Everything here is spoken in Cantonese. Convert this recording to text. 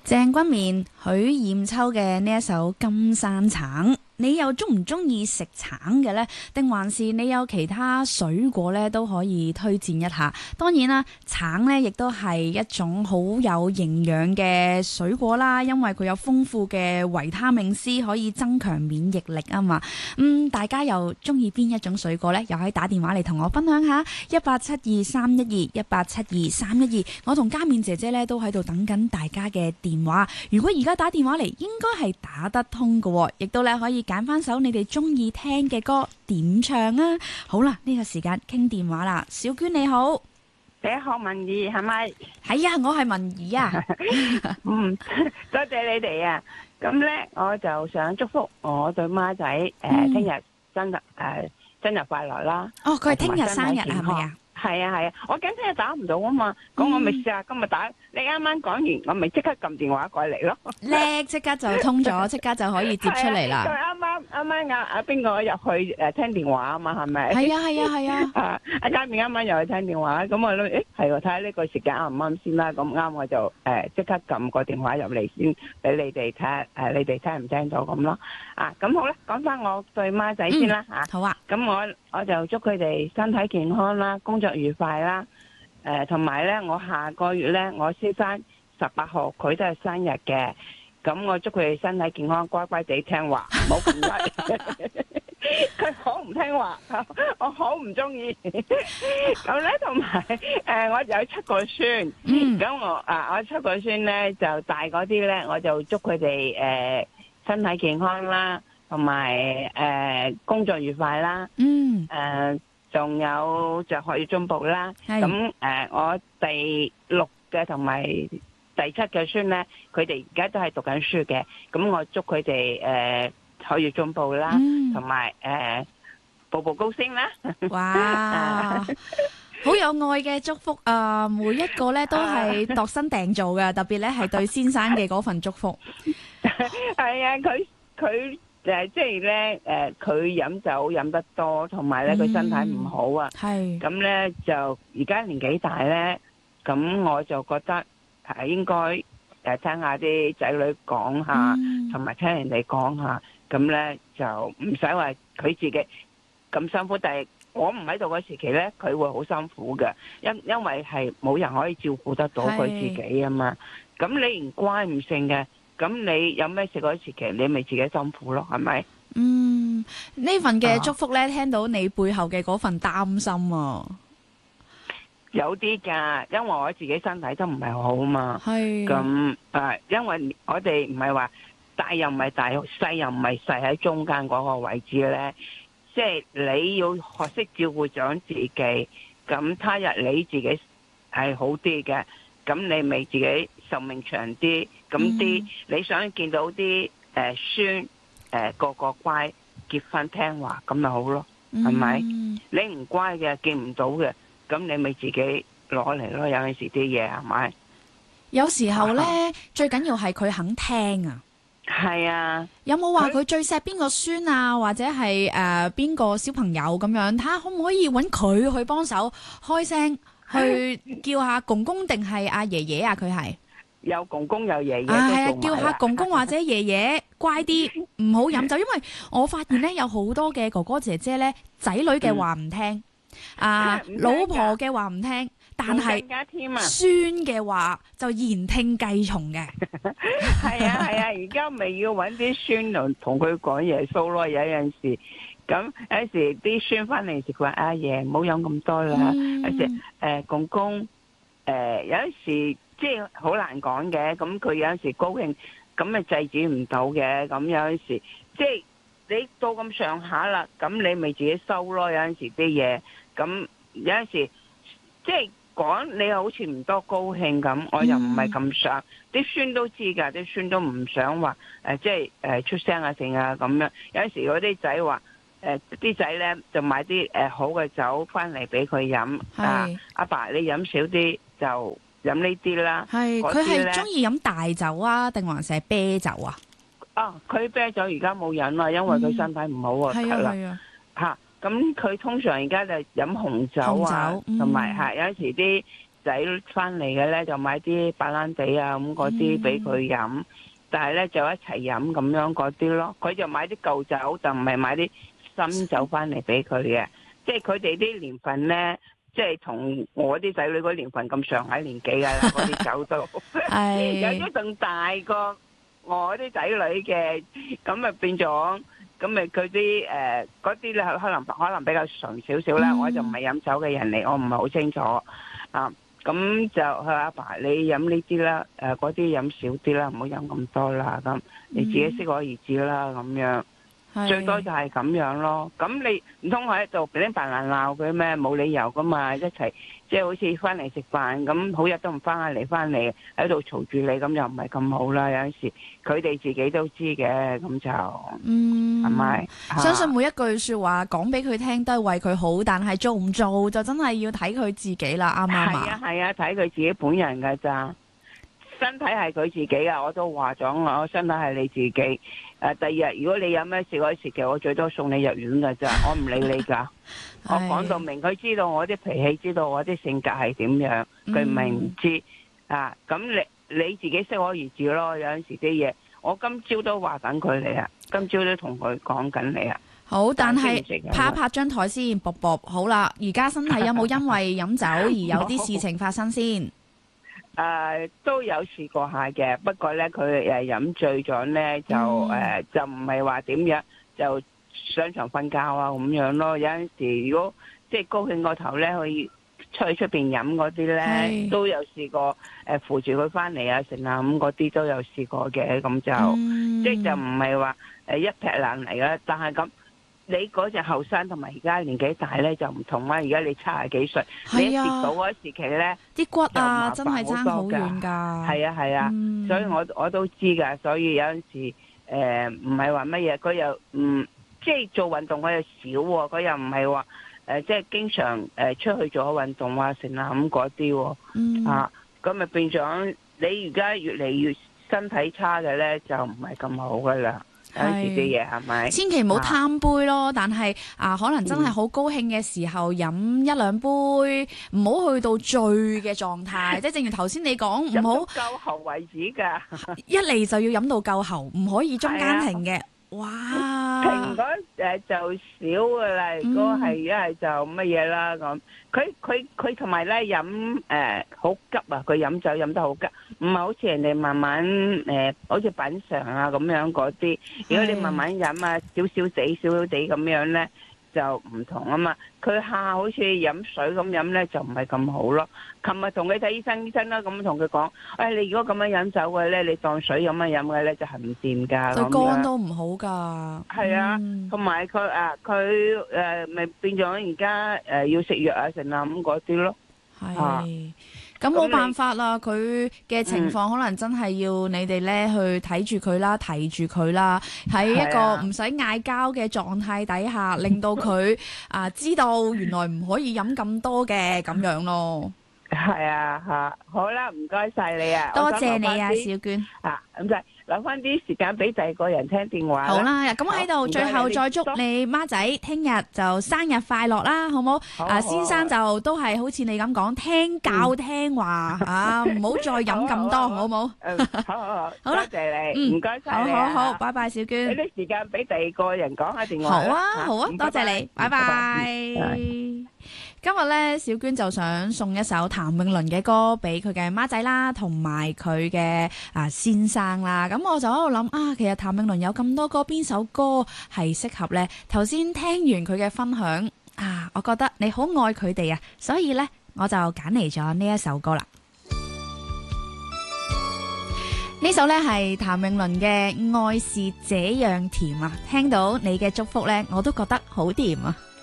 鄭君綿、許艷秋嘅呢一首《金山橙》，你又中唔中意食橙嘅呢？定還是你有其他水果呢都可以推薦一下？當然啦，橙呢亦都係一種好有營養嘅水果啦，因為佢有豐富嘅維他命 C， 可以增強免疫力啊嘛。大家又中意邊一種水果呢？又可以打電話嚟同我分享下，1872312，1872312。我同嘉勉姐姐呢都喺度等緊大家嘅電話。如果而家打電話嚟，應該係打得通嘅，亦都咧可以揀翻首你哋中意聽嘅歌點唱啊！好啦，呢個時間傾電話啦，小娟你好， 你好，文儀係咪？ 係啊，我係文儀啊。 多謝你哋啊！咁咧，我就想祝福我對孖仔聽日生日快樂啦！ 哦，佢係聽日生日係咪啊？ 係啊，我驚聽日打唔到啊嘛，咁我咪試下今日打。你啱啱講完，我咪即刻撳電話過嚟咯。 叻，即刻就通咗，即刻就可以接出嚟啦。 啱啱阿邊個入去聽電話啊嘛，係咪？ 係啊。 阿嘉勉啱啱又去聽電話，咁我諗係喎，睇下呢個時間啱唔啱先啦。咁啱我就即刻撳個電話入嚟先，俾你哋睇下你哋聽唔聽到咁咯。咁好啦，講翻我對孖仔先啦嚇。 好啊。 咁我就祝佢哋身體健康啦，工作愉快啦。同埋咧，我下個月咧，我先生18號，佢都係生日嘅。咁我祝佢哋身體健康，乖乖地聽話，唔好咁曳。佢好唔聽話，我好唔中意。咁咧，同埋我有7個孫。咁我7個孫咧就大嗰啲咧，我就祝佢哋身體健康啦，同埋工作愉快啦。仲有就學業進步啦。咁我第6嘅同埋第7嘅孫咧，佢哋而家都係讀緊書嘅。咁我祝佢哋學業進步啦，同埋步步高升啦。 哇！好有愛嘅祝福啊！每一個咧都係度身訂做嘅，特別咧係對先生嘅嗰份祝福。 係啊，佢。即係咧，佢飲酒飲得多，同埋咧佢身體唔好啊。係咁咧，就而家年紀大咧，咁我就覺得係應該聽下啲仔女講下，同埋聽人哋講下，咁咧就唔使話佢自己咁辛苦。但係我唔喺度嗰時期咧，佢會好辛苦嘅，因為係冇人可以照顧得到佢自己啊嘛。咁你唔乖唔成嘅。咁你有咩事嗰時期，你咪自己辛苦咯，係咪？ 呢份嘅祝福咧，聽到你背後嘅嗰份擔心啊， 有啲噶，因為我自己身體都唔係好嘛。係咁因為我哋唔係話大又唔係大，細又唔係細，喺中間嗰個位置咧，即係你要學識照顧長自己。咁他日你自己係好啲嘅，咁你咪自己壽命長啲。咁啲你想見到啲孫個個乖結婚聽話，咁咪好咯，係咪？你唔乖嘅見唔到嘅，咁你咪自己攞嚟咯。有陣時啲嘢係咪？ 有時候咧，最緊要係佢肯聽啊。 係啊。 有冇話佢最錫邊個孫啊，或者係邊個小朋友咁樣？睇下可唔可以揾佢去幫手開聲去叫下公公定係阿爺爺啊？佢係。有公公有爺爺， 係啊，叫下公公或者爺爺乖啲，唔好飲酒。因為我發現咧，有好多嘅哥哥姐姐咧，仔女嘅話唔聽，老婆嘅話唔聽，但係孫嘅話就言聽計從嘅。 係啊，而家咪要揾啲孫同佢講耶穌咯。有陣時，咁有時啲孫翻嚟時佢話阿爺唔好飲咁多啦。有時公公有陣時。即係好難講嘅，咁佢有陣時高興，咁咪制止唔到嘅。咁有陣時，即係你到咁上下啦，咁你咪自己收咯。有陣時啲嘢，咁有陣時即係講你好似唔多高興咁，我又唔係咁想。啲孫都知㗎，啲孫都唔想話即係出聲啊成啊咁樣。有陣時嗰啲仔話啲仔咧就買啲好嘅酒翻嚟俾佢飲。阿爸你飲少啲就。飲呢啲啦， 係佢係中意飲大酒啊，定還是係啤酒啊？ 佢啤酒而家冇飲啦，因為佢身體唔好啊。係啊，咁佢通常而家就飲紅酒啊，同埋有陣時啲仔翻嚟嘅咧，就買啲白蘭地啊咁嗰啲俾佢飲，但係咧就一齊飲咁樣嗰啲咯。佢就買啲舊酒，就唔係買啲新酒翻嚟俾佢嘅。即係佢哋啲年份咧，即係同我啲仔女嗰年份咁上下年紀㗎啦，嗰啲酒都有啲仲大過我啲仔女嘅，咁咪變咗。咁咪佢啲嗰啲咧可能比較純少少啦，我就唔係飲酒嘅人嚟，我唔係好清楚啊。咁就佢阿爸，你飲呢啲啦，嗰啲飲少啲啦，唔好飲咁多啦。咁你自己適可而止啦，咁樣最多就係咁樣咯。咁你唔通喺度俾啲扮爛鬧佢咩？冇理由噶嘛，一齊即係好似翻嚟食飯咁，好日都唔翻下嚟，翻嚟喺度嘈住你，咁又唔係咁好啦。有陣時佢哋自己都知嘅，咁就係咪？ 相信每一句說話講俾佢聽都係為佢好，但係做唔做就真係要睇佢自己啦，啱唔啱啊？ 係啊，睇佢自己本人噶咋。身體係佢自己啊！我都話咗我身體係你自己。第二日如果你有咩事嗰時嘅，我最多送你入院噶咋，我唔理你噶。我講到明，佢知道我啲脾氣，知道我啲性格係點樣，佢唔係唔知啊。咁你自己適可而止咯。有陣時啲嘢，我今朝都話緊佢嚟啊，今朝都同佢講緊你啊。 好，但係拍一拍張台先，卜卜好啦。而家身體有冇因為飲酒而有啲事情發生先？ 都有試過下嘅，不過咧佢飲醉咗咧就就唔係話點樣就上床瞓覺啊咁樣咯。有陣時如果即係高興個頭咧，去出去出邊飲嗰啲咧都有試過扶住佢翻嚟啊成啊咁嗰啲都有試過嘅，咁就即係就唔係話一劈爛嚟啦，但係咁。你嗰隻後生同埋而家年紀大咧就唔同啦，而家你70幾歲，你一跌倒嗰時期咧， 啲骨啊真係爭好遠㗎。 係啊，所以我都知㗎，所以有陣時唔係話乜嘢，佢又即係做運動佢又少喎，佢又唔係話即係經常出去做運動啊成啊咁嗰啲喎，啊咁咪變咗你而家越嚟越身體差嘅咧就唔係咁好㗎啦。啲嘢係咪？千祈唔好貪杯咯，但係可能真係好高興嘅時候飲一兩杯，唔好去到醉嘅狀態。即係正如頭先你講，唔好夠喉為止㗎。 一嚟就要飲到夠喉，唔可以中間停嘅。哇！ 停嗰就少㗎啦，如果係一係就乜嘢啦咁。佢同埋咧飲好急啊！佢飲酒飲得好急，唔係好似人哋慢慢好似品嚐啊咁樣嗰啲。如果你慢慢飲啊，少少地咁樣咧，就唔同啊嘛。佢下好似飲水咁飲咧，就唔係咁好咯。琴日同佢睇醫生啦，咁同佢講，你如果咁樣飲酒嘅咧，你當水咁樣飲嘅咧，就係唔掂㗎。 對肝都唔好㗎。 係啊，同埋佢咪變咗而家要食藥啊成啊咁嗰啲咯。 係。咁冇辦法啦，佢嘅情況可能真係要你哋咧去睇住佢啦，提住佢啦，喺一個唔使嗌交嘅狀態底下，令到佢知道原來唔可以飲咁多嘅咁樣咯。 係啊，好啦，唔該晒你啊， 多謝你啊，小娟。 咁就留翻啲時間俾第二個人聽電話。 好啦，咁喺度最後再祝你孖仔聽日就生日快樂啦，好冇？先生就都係好似你咁講，聽教聽話唔好再飲咁多，好冇？ 好， 好啦， 多謝你，唔該晒你。 好，拜拜，小娟。 俾啲時間俾第二個人講下電話。 好啊，多謝你，拜拜。今日咧，小娟就想送一首譚詠麟嘅歌俾佢嘅孖仔啦，同埋佢嘅先生啦。咁我就喺度諗其實譚詠麟有咁多歌，邊首歌係適合呢？頭先聽完佢嘅分享我覺得你好愛佢哋所以呢，我就揀嚟咗呢一首歌啦。呢首呢係譚詠麟嘅《愛是這樣甜》聽到你嘅祝福呢，我都覺得好甜啊！